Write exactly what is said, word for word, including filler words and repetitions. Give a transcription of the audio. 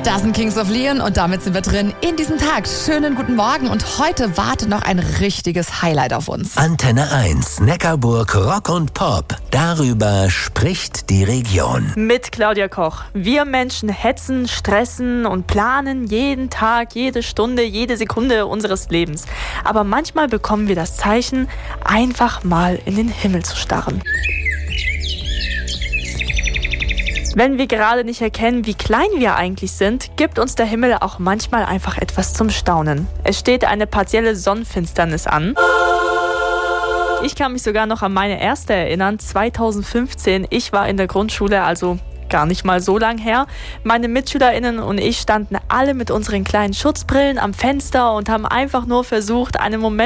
Das sind Kings of Leon und damit sind wir drin in diesen Tag. Schönen guten Morgen und heute wartet noch ein richtiges Highlight auf uns. Antenne eins, Neckarburg Rock und Pop. Darüber spricht die Region. Mit Claudia Koch. Wir Menschen hetzen, stressen und planen jeden Tag, jede Stunde, jede Sekunde unseres Lebens. Aber manchmal bekommen wir das Zeichen, einfach mal in den Himmel zu starren. Wenn wir gerade nicht erkennen, wie klein wir eigentlich sind, gibt uns der Himmel auch manchmal einfach etwas zum Staunen. Es steht eine partielle Sonnenfinsternis an. Ich kann mich sogar noch an meine erste erinnern, zweitausendfünfzehn. Ich war in der Grundschule, also gar nicht mal so lang her. Meine MitschülerInnen und ich standen alle mit unseren kleinen Schutzbrillen am Fenster und haben einfach nur versucht, einen Moment